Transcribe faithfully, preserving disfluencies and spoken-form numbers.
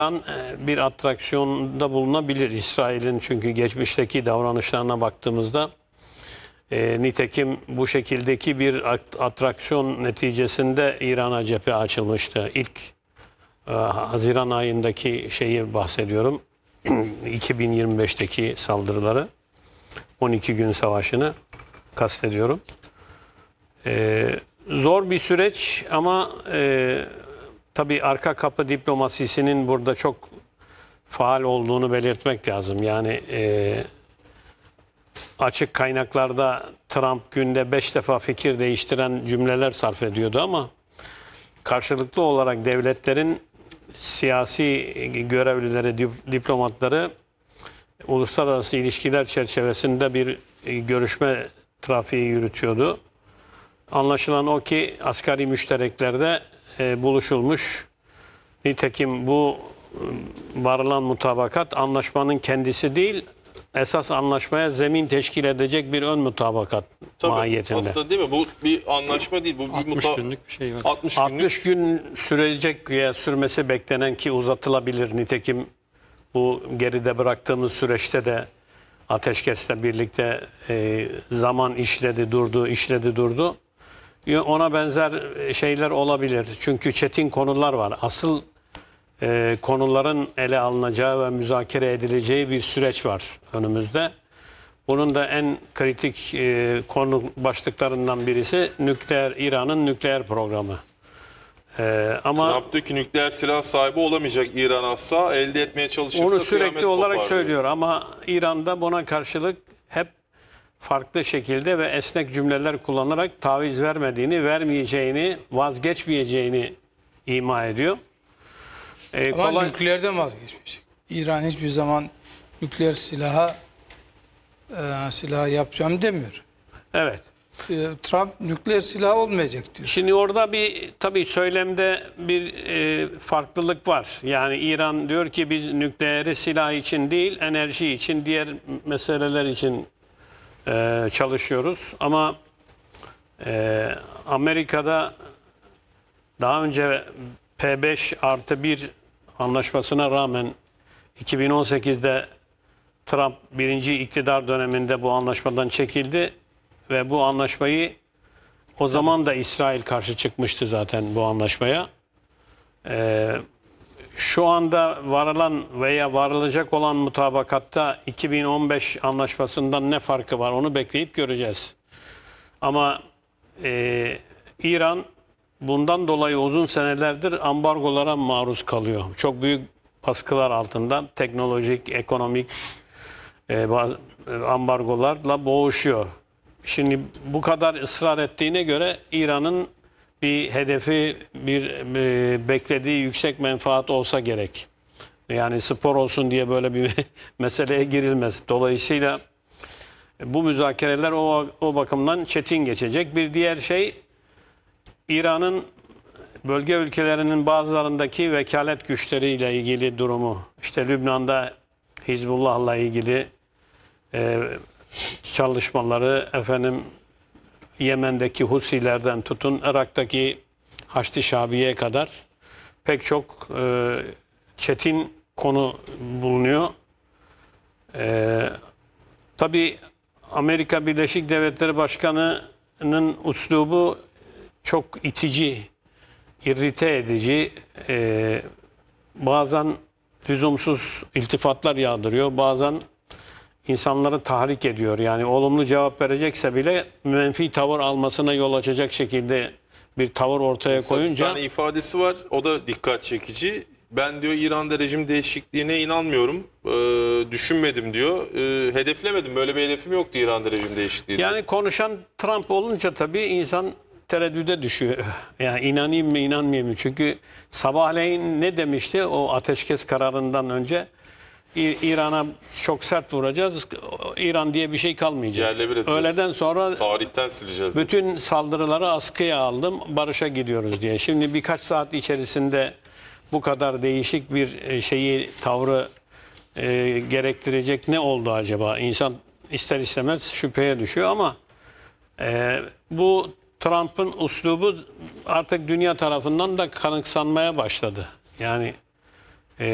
bir atraksiyonda bulunabilir İsrail'in, çünkü geçmişteki davranışlarına baktığımızda e, nitekim bu şekildeki bir atraksiyon neticesinde İran'a cephe açılmıştı. İlk e, Haziran ayındaki şeyi bahsediyorum. iki bin yirmi beşteki saldırıları, on iki gün savaşını kastediyorum. E, zor bir süreç ama e, tabii arka kapı diplomasisinin burada çok faal olduğunu belirtmek lazım. Yani e, açık kaynaklarda Trump günde beş defa fikir değiştiren cümleler sarf ediyordu ama karşılıklı olarak devletlerin siyasi görevlileri, diplomatları uluslararası ilişkiler çerçevesinde bir görüşme trafiği yürütüyordu. Anlaşılan o ki asgari müştereklerde e, buluşulmuş. Nitekim bu varılan mutabakat anlaşmanın kendisi değil, esas anlaşmaya zemin teşkil edecek bir ön mutabakat Tabii, mahiyetinde. aslında değil mi? Bu bir anlaşma değil. Bu bir altmış muta... günlük bir şey var. altmış günlük. altmış gün sürecek veya sürmesi beklenen, ki uzatılabilir. Nitekim bu geride bıraktığımız süreçte de ateşkesle birlikte e, zaman işledi durdu, işledi durdu. Ona benzer şeyler olabilir. Çünkü çetin konular var. Asıl e, konuların ele alınacağı ve müzakere edileceği bir süreç var önümüzde. Bunun da en kritik e, konu başlıklarından birisi nükleer, İran'ın nükleer programı. E, ama Trump diyor ki nükleer silah sahibi olamayacak İran asla, elde etmeye çalışırsa onu sürekli olarak kopar söylüyor ama İran'da buna karşılık hep farklı şekilde ve esnek cümleler kullanarak taviz vermediğini, vermeyeceğini, vazgeçmeyeceğini ima ediyor. Ee, Ama kolay... nükleerden vazgeçmiş. İran hiçbir zaman nükleer silaha e, silah yapacağım demiyor. Evet. E, Trump nükleer silah olmayacak diyor. Şimdi orada bir tabii söylemde bir e, farklılık var. Yani İran diyor ki biz nükleeri silah için değil, enerji için, diğer meseleler için e, çalışıyoruz. Ama e, Amerika'da daha önce P beş artı bir anlaşmasına rağmen iki bin on sekizde Trump birinci iktidar döneminde bu anlaşmadan çekildi ve bu anlaşmayı o zaman da İsrail karşı çıkmıştı zaten bu anlaşmaya. Ee, şu anda varılan veya varılacak olan mutabakatta iki bin on beş anlaşmasından ne farkı var onu bekleyip göreceğiz. Ama e, İran bundan dolayı uzun senelerdir ambargolara maruz kalıyor. Çok büyük baskılar altında teknolojik, ekonomik e, ambargolarla boğuşuyor. Şimdi bu kadar ısrar ettiğine göre İran'ın bir hedefi, bir e, beklediği yüksek menfaat olsa gerek. Yani spor olsun diye böyle bir meseleye girilmez. Dolayısıyla bu müzakereler o, o bakımdan çetin geçecek. Bir diğer şey, İran'ın bölge ülkelerinin bazılarındaki vekalet güçleriyle ilgili durumu. İşte Lübnan'da Hizbullah'la ilgili e, çalışmaları, efendim Yemen'deki Husilerden tutun Irak'taki Haçlı Şabiye'ye kadar pek çok e, çetin konu bulunuyor. E, tabii Amerika Birleşik Devletleri Başkanı'nın üslubu çok itici, irrite edici, e, bazen lüzumsuz iltifatlar yağdırıyor, bazen insanları tahrik ediyor. Yani olumlu cevap verecekse bile menfi tavır almasına yol açacak şekilde bir tavır ortaya Mesela koyunca... Bir tane ifadesi var, o da dikkat çekici. Ben diyor İran'da rejim değişikliğine inanmıyorum, ee, düşünmedim diyor. Ee, hedeflemedim, böyle bir hedefim yoktu İran'da rejim değişikliği diyor. Yani konuşan Trump olunca tabii insan tereddüde düşüyor. Yani inanayım mı inanmayayım mı? Çünkü sabahleyin ne demişti o ateşkes kararından önce? İran'a çok sert vuracağız. İran diye bir şey kalmayacak. Yerle bir edeceğiz. Öğleden sonra tarihten sileceğiz. bütün saldırıları askıya aldım, barışa gidiyoruz diye. Şimdi birkaç saat içerisinde bu kadar değişik bir şeyi, tavrı e, gerektirecek ne oldu acaba? İnsan ister istemez şüpheye düşüyor ama e, bu Trump'ın üslubu artık dünya tarafından da kanıksanmaya başladı. Yani